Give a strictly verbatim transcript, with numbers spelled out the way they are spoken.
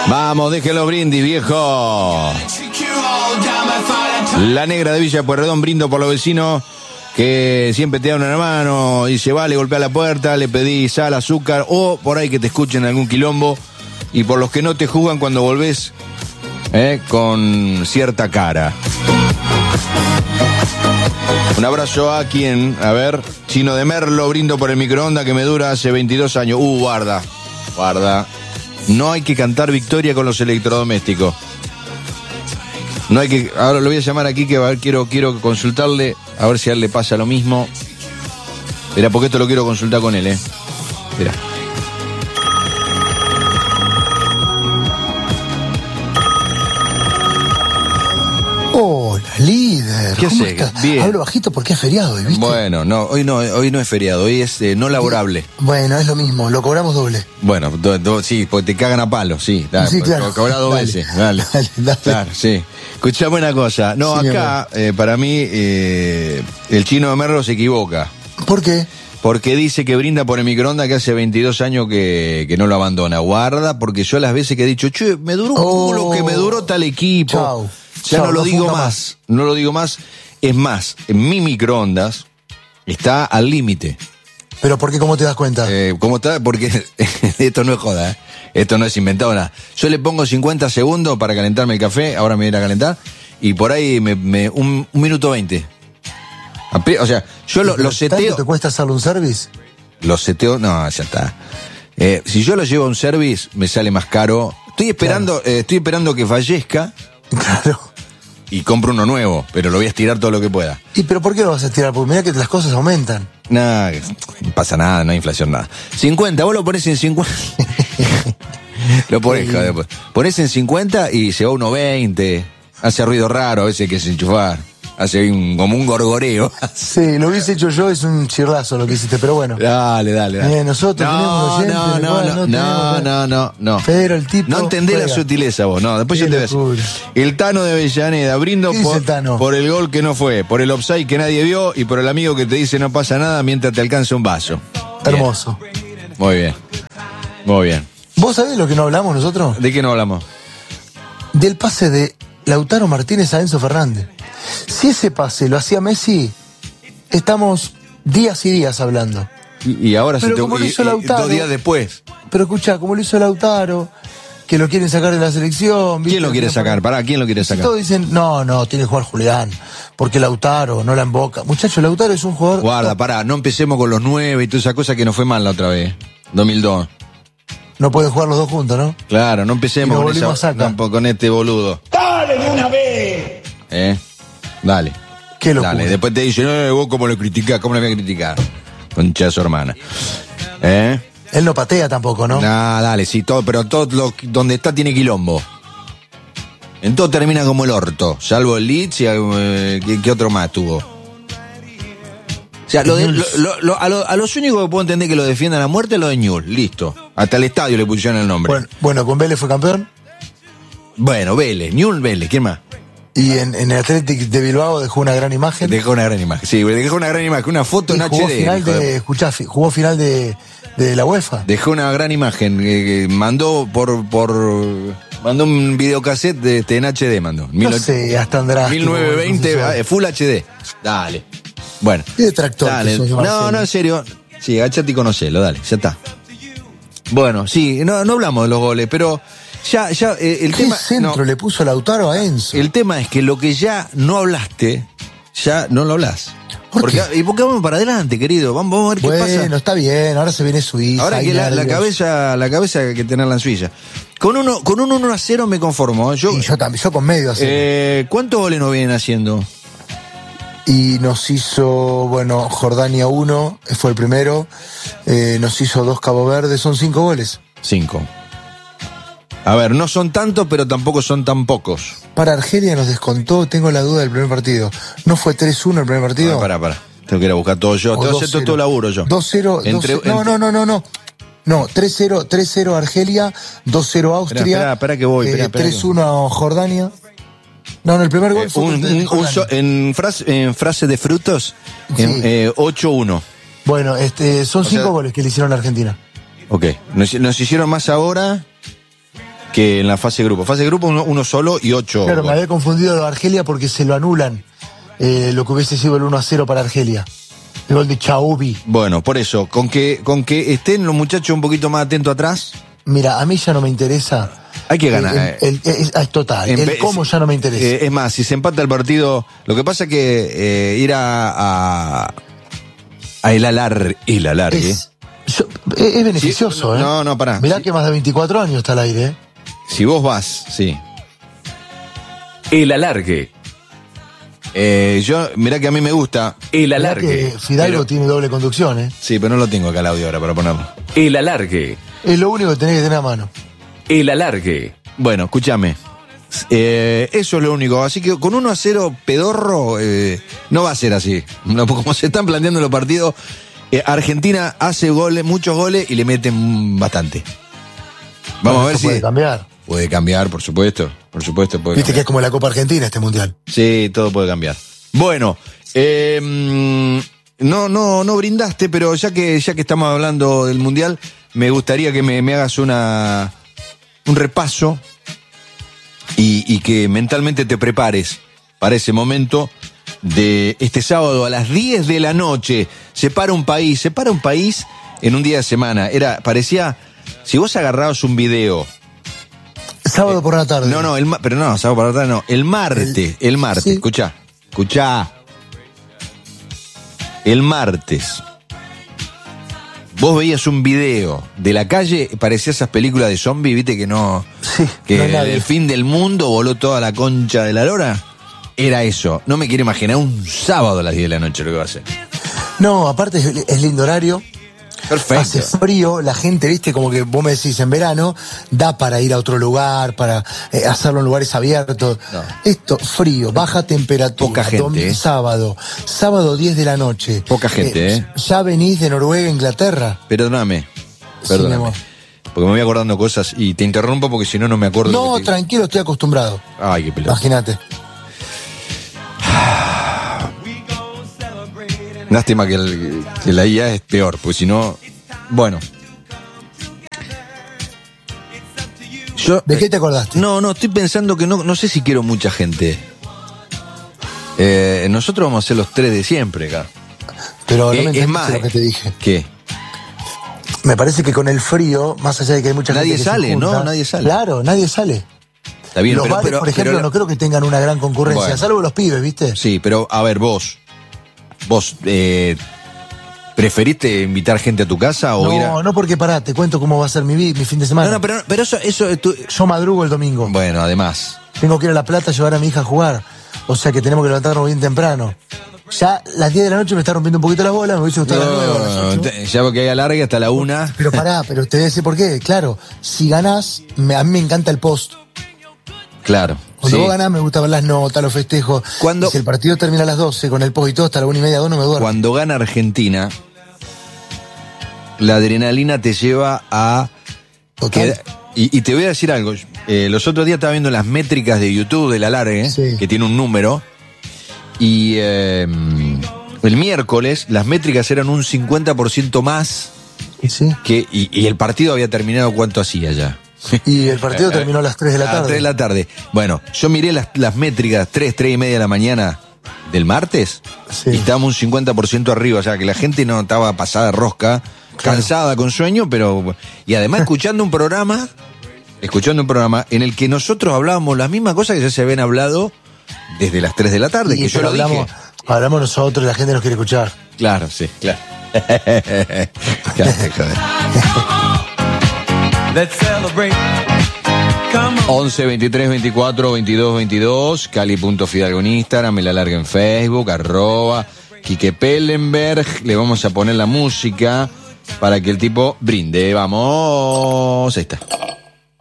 Vamos, déjenlo brindis, viejo. La negra de Villa Pueyrredón, brindo por los vecinos que siempre te dan una mano y se va, le golpea la puerta, le pedís sal, azúcar o por ahí que te escuchen algún quilombo, y por los que no te juzgan cuando volvés eh, con cierta cara. Un abrazo a quien, a ver, Chino de Merlo, brindo por el microondas que me dura hace veintidós años. Uh, guarda, guarda. No hay que cantar victoria con los electrodomésticos. No hay que. Ahora lo voy a llamar aquí que a ver, quiero, quiero consultarle, a ver si a él le pasa lo mismo. Mira, porque esto lo quiero consultar con él, eh. Mira. Hola, líder. ¿Qué ¿Cómo sé? estás? Bien. Hablo bajito porque es feriado hoy, ¿viste? Bueno, no, hoy no, hoy no es feriado, hoy es eh, no laborable. Bueno, es lo mismo, lo cobramos doble. Bueno, do, do, sí, porque te cagan a palo, sí. Dale, Sí, claro. Cobra dos Dale. veces, dale. Dale, dale. Claro, sí. Escuchame una cosa. No, Sí, acá, eh, para mí, eh, el Chino de Merlo se equivoca. ¿Por qué? Porque dice que brinda por el microondas que hace veintidós años que, que no lo abandona. Guarda, porque yo las veces que he dicho, che, me duró un Oh. culo que me duró tal equipo. Chau. Ya Chau, no lo no digo funda más. más. No lo digo más. Es más, en mi microondas está al límite. ¿Pero por qué? ¿Cómo te das cuenta? Eh, ¿Cómo está? Porque esto no es joda, ¿eh? Esto no es inventado nada. Yo le pongo cincuenta segundos para calentarme el café, ahora me voy a ir a calentar, y por ahí me, me un, un minuto veinte. Ape- O sea, yo lo, lo seteo. ¿Tanto te cuesta hacerle un service? Lo seteo, no, ya está. Eh, si yo lo llevo a un service, me sale más caro. Estoy esperando, eh, estoy esperando que fallezca Claro. y compro uno nuevo, pero lo voy a estirar todo lo que pueda. ¿Y pero por qué lo vas a estirar? Porque mira que las cosas aumentan. Nada, no pasa nada, no hay inflación, nada. cincuenta, vos lo pones en cincuenta. Lo pones, joder, pues. Pones en cincuenta y se va a uno veinte. Hace ruido raro, a veces hay que desenchufar. Hace un, como un gorgoreo. Sí, lo hubiese hecho yo, es un chirlazo lo que hiciste, pero bueno. Dale, dale, dale. Eh, nosotros tenemos no, oyentes, no, del no, cual no, no no, tenemos- no, no, no. Pero el tipo No entendés la juega. sutileza vos, no, después Qué yo te ves. locura. El Tano de Avellaneda, brindo ¿Qué dice por, el Tano? por el gol que no fue, por el offside que nadie vio y por el amigo que te dice no pasa nada mientras te alcanza un vaso. Hermoso. Bien. Muy bien, muy bien. ¿Vos sabés lo que no hablamos nosotros? ¿De qué no hablamos? Del pase de Lautaro Martínez a Enzo Fernández. Si ese pase lo hacía Messi, estamos días y días hablando. Y, y ahora Pero se te como lo y- hizo y Lautaro. dos días después. Pero escucha, como lo hizo Lautaro, que lo quieren sacar de la selección. ¿viste? ¿Quién lo quiere sacar? Pará, ¿quién lo quiere sacar? Todos dicen, no, no, tiene que jugar Julián, porque Lautaro no la emboca. Muchachos, Lautaro es un jugador... Guarda, pará, no empecemos con los nueve y toda esa cosa que nos fue mal la otra vez. dos mil dos. No pueden jugar los dos juntos, ¿no? Claro, no Y empecemos nos con, esa, volvimos acá. tampoco con este boludo. ¡Dale de una vez! ¿Eh? Dale. Qué locura. Dale, después te dicen, no, vos cómo lo criticás, cómo lo voy a criticar. Concha de su hermana. ¿Eh? Él no patea tampoco, ¿no? Nah, dale, sí, todo, pero todo lo, donde está tiene quilombo. En todo termina como el orto, salvo el Leeds y eh, ¿qué, qué otro más tuvo? O sea, lo de- lo- lo- lo- a, lo- a los únicos que puedo entender que lo defiendan a muerte es lo de Newell, listo. Hasta el estadio le pusieron el nombre. Bueno, bueno, con Vélez fue campeón. Bueno, Vélez, Newell Vélez, ¿quién más? Y en, en el Athletic de Bilbao dejó una gran imagen. Dejó una gran imagen, sí, dejó una gran imagen, una foto Y en jugó H D. final hijo de- de, escuchá, fi- jugó final de, de la UEFA. Dejó una gran imagen, eh, que mandó por, por, mandó un videocassette de, este, en H D, mandó. No sé, hasta Andrade. mil novecientos veinte, ah, Full H D. Dale. Bueno. Qué detractor que Dale. sos de Marcelo. No, no, en serio. Sí, agachate y conocelo, dale, ya está. Bueno, sí, no, no hablamos de los goles, pero ya, ya, eh, el ¿Qué tema. centro no, le puso Lautaro a Enzo? el tema es que lo que ya no hablaste, ya no lo hablas. ¿Por porque, qué? ¿Y por qué vamos para adelante, querido? Vamos, vamos a ver qué Bueno, pasa. está bien, ahora se viene Suiza. Ahora hay que la, la nervios. cabeza, la cabeza hay que tenerla en Suiza. Con uno, con un uno a cero me conformo. ¿eh? Yo, Y yo también, yo con medio así. eh, ¿Cuántos goles nos vienen haciendo? Y nos hizo, bueno, Jordania uno, fue el primero. Eh, nos hizo dos Cabo Verde, son cinco goles. Cinco. A ver, no son tantos, pero tampoco son tan pocos. Para Argelia nos descontó, tengo la duda del primer partido. ¿No fue tres uno el primer partido? Ah, pará, pará. Tengo que ir a buscar todo yo. O Tengo que dos hacer todo, cero. todo laburo yo. dos cero. Entre- dos- no, entre- no, no, no, no. No, tres cero, tres cero Argelia, dos cero Austria. Espera, espera, espera que voy, espera, eh, espera que tres uno Jordania. No, no, el primer gol Eh, fue un- de- de un- un Jordania. so- en, frase, en frase de frutos, Sí. en, eh, ocho uno. Bueno, este, son O cinco sea- goles que le hicieron a Argentina. Ok. Nos, nos hicieron más ahora. que en la fase de grupo. Fase de grupo uno, uno solo y ocho. Claro, goles. me había confundido lo de Argelia porque se lo anulan eh, lo que hubiese sido el uno a cero para Argelia. El gol de Chaubi. Bueno, por eso, con que, con que estén los muchachos un poquito más atentos atrás. Mira, a mí ya no me interesa. Hay que ganar. El, el- el- es, es total. En El vez- cómo ya no me interesa. Eh, es más, si se empata el partido, lo que pasa es que eh, ir a, a, a el alar, el alargue. es, yo- es- es beneficioso, Sí, ¿eh? no, no, pará. Mirá Sí. que más de veinticuatro años está al aire, ¿eh? Si vos vas, sí. El alargue. Eh, yo, mirá que a mí me gusta. El Mirá alargue. que Fidalgo pero- tiene doble conducción, ¿eh? Sí, pero no lo tengo acá el audio ahora para ponerlo. El alargue. Es lo único que tenés que tener a mano. El alargue. Bueno, escúchame. Eh, eso es lo único. Así que con uno a cero pedorro, eh, no va a ser así. No, como se están planteando los partidos, eh, Argentina hace goles, muchos goles y le meten bastante. Vamos Bueno, a ver eso si. puede cambiar. Puede cambiar, por supuesto. Por supuesto, puede Viste que es cambiar. como la Copa Argentina este mundial. Sí, todo puede cambiar. Bueno, eh, mm, no, no, no brindaste, pero ya que, ya que estamos hablando del Mundial, me gustaría que me, me hagas una, un repaso y, y que mentalmente te prepares para ese momento de este sábado a las diez de la noche. Se para un país, se para un país en un día de semana. Era, parecía, si vos agarrabas un video. Sábado por la tarde. No, no, el, ma- pero no, sábado para la tarde no. El martes, el, El- martes, sí. escuchá, escuchá. El martes. Vos veías un video de la calle, parecía esas películas de zombies, viste que no. Sí, Que no hay nadie. el fin del mundo voló toda la concha de la lora. Era eso. No me quiero imaginar un sábado a las diez de la noche lo que va a ser. No, aparte es, es lindo horario. Perfecto. Hace frío, la gente, viste, como que vos me decís en verano, da para ir a otro lugar, para eh, hacerlo en lugares abiertos. No. Esto, frío, baja temperatura. Poca gente, dom- eh. Sábado, sábado diez de la noche. Poca gente, eh. Ya venís de Noruega, Inglaterra. Perdóname. Sí, Perdóname. mi amor. Porque me voy acordando cosas y te interrumpo porque si no, no me acuerdo. lo No, que te- tranquilo, estoy acostumbrado. Ay, qué pelota. Imagínate. Lástima que, el- que la I A es peor, pues si no. Bueno. Yo, ¿De qué te acordaste? No, no, estoy pensando que no, no sé si quiero mucha gente. Eh, nosotros vamos a ser los tres de siempre acá. Pero no Eh, me es entendiste más, lo que te dije. ¿Qué? Me parece que con el frío, más allá de que hay mucha Nadie gente que sale, se junta, ¿no? Nadie sale. Claro, nadie sale. Está bien, los pero, bares, pero- por ejemplo, pero- no creo que tengan una gran concurrencia, Bueno. salvo los pibes, ¿viste? Sí, pero a ver, vos. ¿Vos eh, preferiste invitar gente a tu casa o ir a.? No, no porque pará, te cuento cómo va a ser mi, vi- mi fin de semana. No, no, pero, pero eso, eso es tu- Yo madrugo el domingo. Bueno, además. Tengo que ir a La Plata a llevar a mi hija a jugar. O sea que tenemos que levantarnos bien temprano. Ya las diez de la noche me está rompiendo un poquito la bola, me hubiese gustado a las nueve o a las No, ocho. te- ya porque hay alargue hasta la una. Pero pará, pero te voy a decir por qué. Claro, si ganás, me- a mí me encanta el post. Claro. Cuando sí. vos ganás me gusta ver las notas, los festejos. Cuando- Y si el partido termina a las doce con el post y todo, hasta la una y media, dos no me duermo. Cuando gana Argentina, la adrenalina te lleva a. Total. queda- y, y te voy a decir algo. Eh, los otros días estaba viendo las métricas de YouTube del alargue, Sí. que tiene un número. Y eh, el miércoles las métricas eran un cincuenta por ciento más Y sí. que. Y, y el partido había terminado, ¿cuánto hacía ya? Y el partido terminó a las tres de la A las tarde. tres de la tarde. Bueno, yo miré las, las métricas tres, tres y media de la mañana del martes Sí. y estábamos un cincuenta por ciento arriba, o sea que la gente no estaba pasada de rosca, Claro. cansada, con sueño, pero. Y además escuchando un programa, escuchando un programa en el que nosotros hablábamos las mismas cosas que ya se habían hablado desde las tres de la tarde, Y que yo pero lo hablamos, dije. hablamos nosotros, la gente nos quiere escuchar. Claro, sí, claro. Claro, joder. Let's celebrate. Come on. once, veintitrés, veinticuatro, veintidós, veintidós, Cali.Fidalgo en Instagram, el alargue en Facebook, arroba Quique Pellenberg. Le vamos a poner la música para que el tipo brinde. Vamos, ahí está.